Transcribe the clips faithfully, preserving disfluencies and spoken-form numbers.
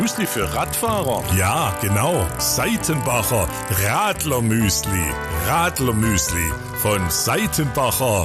Müsli für Radfahrer? Ja, genau. Seitenbacher Radlermüsli. Radlermüsli von Seitenbacher.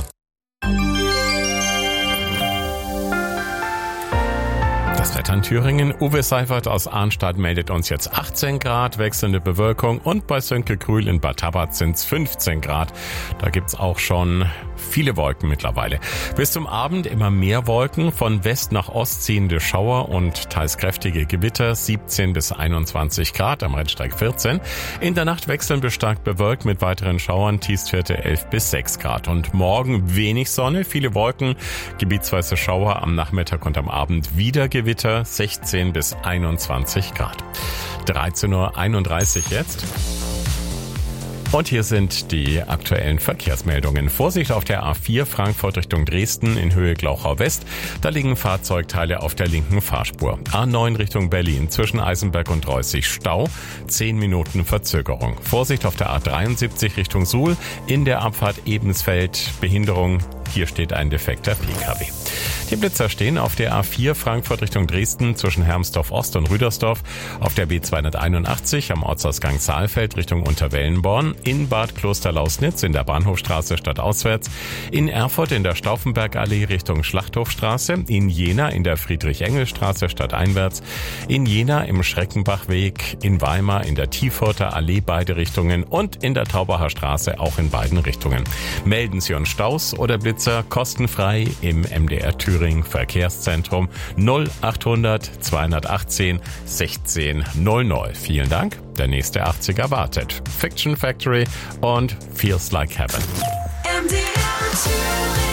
Das Wetter in Thüringen. Uwe Seifert aus Arnstadt meldet uns jetzt achtzehn Grad, wechselnde Bewölkung, und bei Sönke-Krühl in Bad Tabat sind es fünfzehn Grad. Da gibt's auch schon viele Wolken mittlerweile. Bis zum Abend immer mehr Wolken, von West nach Ost ziehende Schauer und teils kräftige Gewitter, siebzehn bis einundzwanzig Grad, am Rennsteig vierzehn. In der Nacht wechseln bis stark bewölkt mit weiteren Schauern, Tiefstwerte elf bis sechs Grad. Und morgen wenig Sonne, viele Wolken, gebietsweise Schauer, am Nachmittag und am Abend wieder Gewitter, sechzehn bis einundzwanzig Grad. dreizehn Uhr einunddreißig jetzt. Und hier sind die aktuellen Verkehrsmeldungen. Vorsicht auf der A vier Frankfurt Richtung Dresden in Höhe Glauchau West. Da liegen Fahrzeugteile auf der linken Fahrspur. A neun Richtung Berlin zwischen Eisenberg und Reußig Stau. zehn Minuten Verzögerung. Vorsicht auf der A dreiundsiebzig Richtung Suhl. In der Abfahrt Ebensfeld Behinderung. Hier steht ein defekter P K W. Die Blitzer stehen auf der A vier Frankfurt Richtung Dresden zwischen Hermsdorf Ost und Rüdersdorf, auf der B zweihunderteinundachtzig am Ortsausgang Saalfeld Richtung Unterwellenborn, in Bad Klosterlausnitz in der Bahnhofstraße stadtauswärts, in Erfurt in der Stauffenbergallee Richtung Schlachthofstraße, in Jena in der Friedrich-Engel-Straße stadteinwärts, in Jena im Schreckenbachweg, in Weimar in der Tiefurter Allee beide Richtungen und in der Taubacher Straße auch in beiden Richtungen. Melden Sie uns Staus oder Blitzer kostenfrei im M D R Thüringen Verkehrszentrum null achthundert zweihundertachtzehn sechzehn null null. Vielen Dank. Der nächste achtziger wartet. Fiction Factory und Feels Like Heaven. M D R Thüringen.